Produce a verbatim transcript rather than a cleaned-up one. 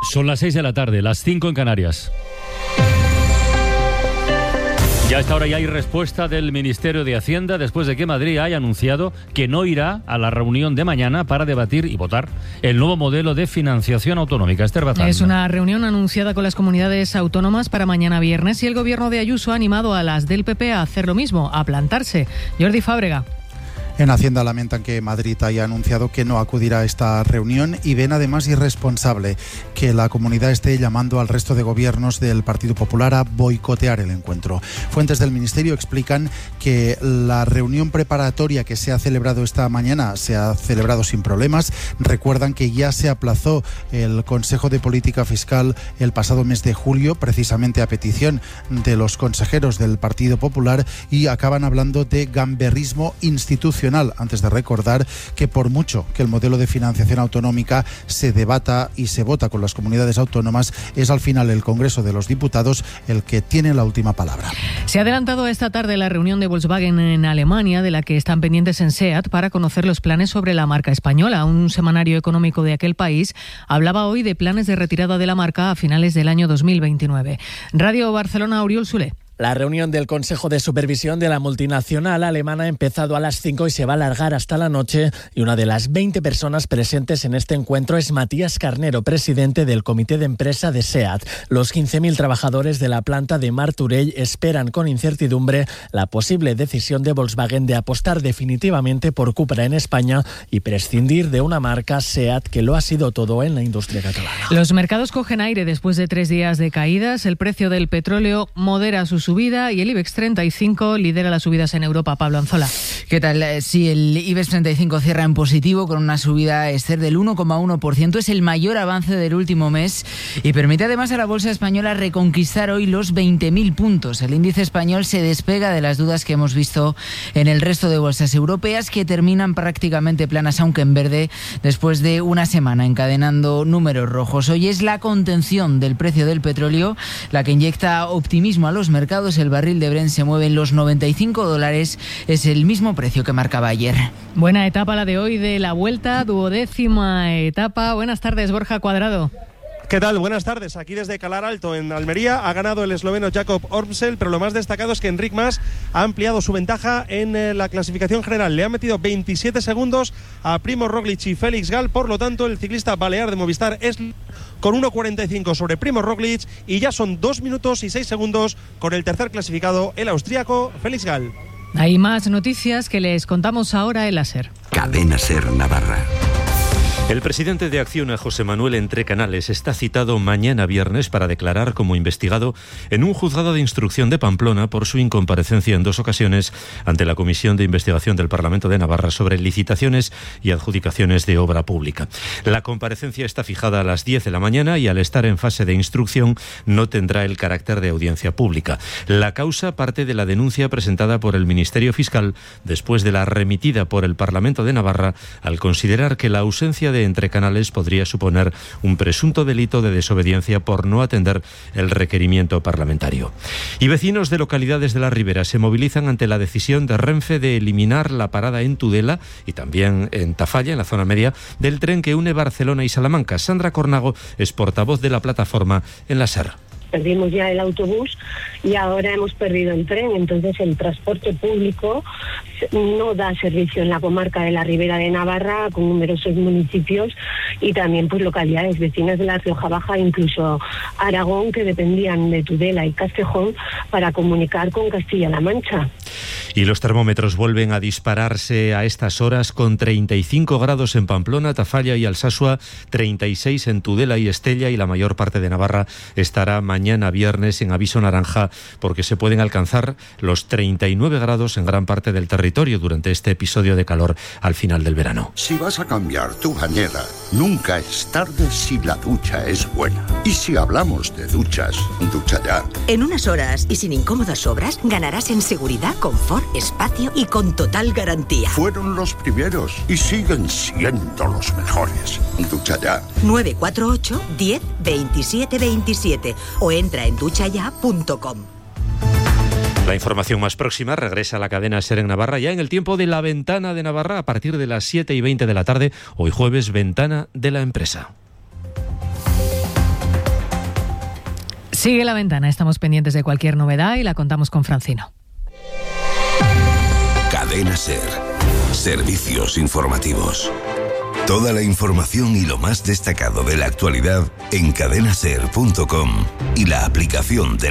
Son las seis de la tarde, las cinco en Canarias. Ya a esta hora ya hay respuesta del Ministerio de Hacienda después de que Madrid haya anunciado que no irá a la reunión de mañana para debatir y votar el nuevo modelo de financiación autonómica. Esther Bazán. Es una reunión anunciada con las comunidades autónomas para mañana viernes y el gobierno de Ayuso ha animado a las del P P a hacer lo mismo, a plantarse. Jordi Fábrega. En Hacienda lamentan que Madrid haya anunciado que no acudirá a esta reunión y ven además irresponsable que la comunidad esté llamando al resto de gobiernos del Partido Popular a boicotear el encuentro. Fuentes del Ministerio explican que la reunión preparatoria que se ha celebrado esta mañana se ha celebrado sin problemas. Recuerdan que ya se aplazó el Consejo de Política Fiscal el pasado mes de julio, precisamente a petición de los consejeros del Partido Popular, y acaban hablando de gamberrismo institucional, antes de recordar que por mucho que el modelo de financiación autonómica se debata y se vota con las comunidades autónomas, es al final el Congreso de los Diputados el que tiene la última palabra. Se ha adelantado esta tarde la reunión de Volkswagen en Alemania, de la que están pendientes en SEAT para conocer los planes sobre la marca española. Un semanario económico de aquel país hablaba hoy de planes de retirada de la marca a finales del año dos mil veintinueve. Radio Barcelona, Oriol Soler. La reunión del Consejo de Supervisión de la multinacional alemana ha empezado a las cinco y se va a alargar hasta la noche, y una de las veinte personas presentes en este encuentro es Matías Carnero, presidente del Comité de Empresa de SEAT. Los quince mil trabajadores de la planta de Martorell esperan con incertidumbre la posible decisión de Volkswagen de apostar definitivamente por Cupra en España y prescindir de una marca SEAT que lo ha sido todo en la industria catalana. Los mercados cogen aire después de tres días de caídas. El precio del petróleo modera su subida y el IBEX treinta y cinco lidera las subidas en Europa. Pablo Anzola. ¿Qué tal? Sí, el IBEX treinta y cinco cierra en positivo con una subida Esther del uno coma uno por ciento. Es el mayor avance del último mes y permite además a la bolsa española reconquistar hoy los veinte mil puntos. El índice español se despega de las dudas que hemos visto en el resto de bolsas europeas, que terminan prácticamente planas, aunque en verde, después de una semana encadenando números rojos. Hoy es la contención del precio del petróleo la que inyecta optimismo a los mercados. El barril de Brent se mueve en los noventa y cinco dólares, es el mismo precio que marcaba ayer. Buena etapa la de hoy de la Vuelta, duodécima etapa. Buenas tardes, Borja Cuadrado. ¿Qué tal? Buenas tardes. Aquí desde Calar Alto, en Almería, ha ganado el esloveno Jakob Ormsel, pero lo más destacado es que Enric Mas ha ampliado su ventaja en eh, la clasificación general. Le ha metido veintisiete segundos a Primož Roglic y Félix Gal, por lo tanto el ciclista balear de Movistar es con uno cuarenta y cinco sobre Primož Roglic, y ya son dos minutos y seis segundos con el tercer clasificado, el austríaco Félix Gal. Hay más noticias que les contamos ahora en la SER. Cadena SER Navarra. El presidente de Acciona, José Manuel Entrecanales, está citado mañana viernes para declarar como investigado en un juzgado de instrucción de Pamplona por su incomparecencia en dos ocasiones ante la Comisión de Investigación del Parlamento de Navarra sobre licitaciones y adjudicaciones de obra pública. La comparecencia está fijada a las diez de la mañana y, al estar en fase de instrucción, no tendrá el carácter de audiencia pública. La causa parte de la denuncia presentada por el Ministerio Fiscal después de la remitida por el Parlamento de Navarra, al considerar que la ausencia de Entrecanales podría suponer un presunto delito de desobediencia por no atender el requerimiento parlamentario. Y vecinos de localidades de la Ribera se movilizan ante la decisión de Renfe de eliminar la parada en Tudela y también en Tafalla, en la zona media, del tren que une Barcelona y Salamanca. Sandra Cornago es portavoz de la plataforma en la SER. Perdimos ya el autobús y ahora hemos perdido el tren, entonces el transporte público no da servicio en la comarca de la Ribera de Navarra, con numerosos municipios y también pues localidades vecinas de la Rioja Baja, incluso Aragón, que dependían de Tudela y Castejón para comunicar con Castilla-La Mancha. Y los termómetros vuelven a dispararse a estas horas, con treinta y cinco grados en Pamplona, Tafalla y Alsasua, treinta y seis en Tudela y Estella, y la mayor parte de Navarra estará mañana viernes en aviso naranja, porque se pueden alcanzar los treinta y nueve grados en gran parte del territorio durante este episodio de calor al final del verano. Si vas a cambiar tu bañera, nunca es tarde si la ducha es buena. Y si hablamos de duchas, ducha ya. En unas horas y sin incómodas obras, ganarás en seguridad, confort, espacio y con total garantía. Fueron los primeros y siguen siendo los mejores. Ducha ya. nueve cuatro ocho, diez, veintisiete veintisiete o entra en ducha ya punto com. La información más próxima regresa a la cadena SER en Navarra ya en el tiempo de la Ventana de Navarra a partir de las siete y veinte de la tarde, hoy jueves, Ventana de la Empresa. Sigue La Ventana, estamos pendientes de cualquier novedad y la contamos con Francino. Cadena SER. Servicios informativos. Toda la información y lo más destacado de la actualidad en cadena ser punto com y la aplicación de